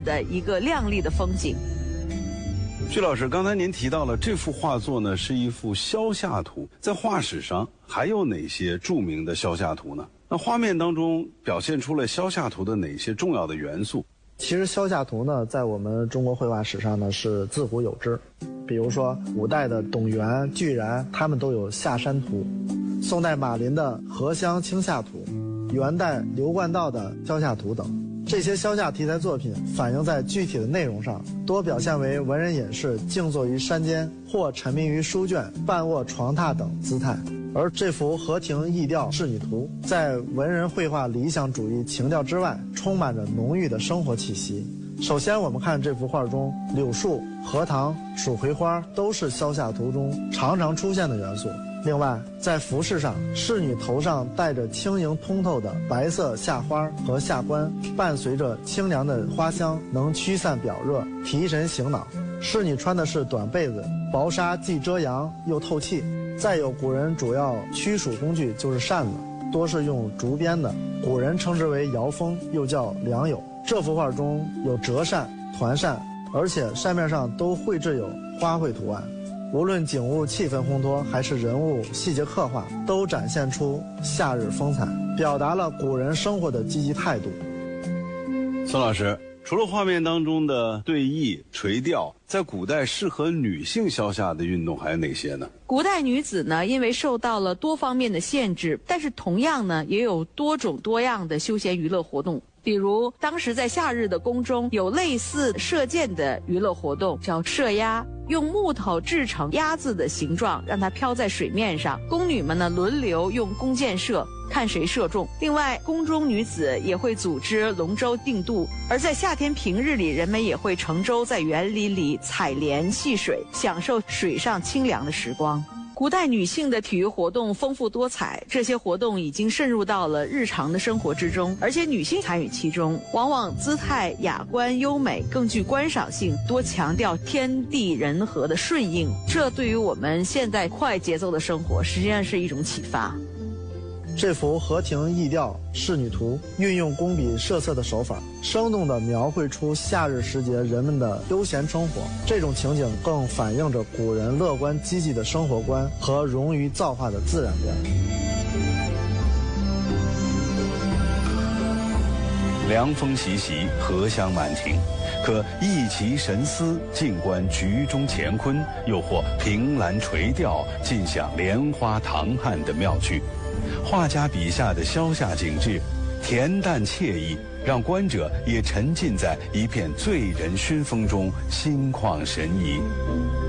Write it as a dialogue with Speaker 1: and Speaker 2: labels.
Speaker 1: 的一个亮丽的风景。
Speaker 2: 徐老师，刚才您提到了这幅画作呢是一幅消夏图，在画史上还有哪些著名的消夏图呢？那画面当中表现出了消夏图的哪些重要的元素？
Speaker 3: 其实消夏图呢，在我们中国绘画史上呢是自古有之，比如说古代的董源、巨然，他们都有夏山图；宋代马林的荷香清夏图，元代刘冠道的消夏图等。这些消夏题材作品反映在具体的内容上，多表现为文人隐士静坐于山间，或沉迷于书卷、半卧床榻等姿态。而这幅河亭异调仕女图，在文人绘画理想主义情调之外，充满着浓郁的生活气息。首先我们看这幅画中，柳树、荷塘、蜀葵花都是消夏图中常常出现的元素。另外，在服饰上，仕女头上戴着轻盈通透的白色夏花和夏冠，伴随着清凉的花香，能驱散表热，提神醒脑。仕女穿的是短被子，薄纱既遮阳又透气。再有，古人主要驱暑工具就是扇子，多是用竹编的，古人称之为摇风，又叫良友。这幅画中有折扇、团扇，而且扇面上都绘制有花卉图案。无论景物气氛烘托，还是人物细节刻画，都展现出夏日风采，表达了古人生活的积极态度。
Speaker 2: 孙老师，除了画面当中的对弈、垂钓，在古代适合女性消夏的运动还有哪些呢？
Speaker 1: 古代女子呢，因为受到了多方面的限制，但是同样呢，也有多种多样的休闲娱乐活动。比如当时在夏日的宫中有类似射箭的娱乐活动，叫射鸭，用木头制成鸭子的形状，让它飘在水面上，宫女们呢轮流用弓箭射，看谁射中。另外，宫中女子也会组织龙舟竞渡，而在夏天平日里，人们也会乘舟在园林里采莲戏水，享受水上清凉的时光。古代女性的体育活动丰富多彩，这些活动已经渗入到了日常的生活之中，而且女性参与其中，往往姿态雅观优美，更具观赏性，多强调天地人和的顺应。这对于我们现代快节奏的生活，实际上是一种启发。
Speaker 3: 这幅河亭异调仕女图运用工笔设色的手法，生动地描绘出夏日时节人们的悠闲生活。这种情景更反映着古人乐观积极的生活观和融于造化的自然观。
Speaker 4: 凉风习习，荷香满庭，可逸其神思，静观局中乾坤，又或凭栏垂钓，尽享莲花唐汉的妙趣。画家笔下的消夏景致，恬淡惬意，让观者也沉浸在一片醉人熏风中，心旷神怡。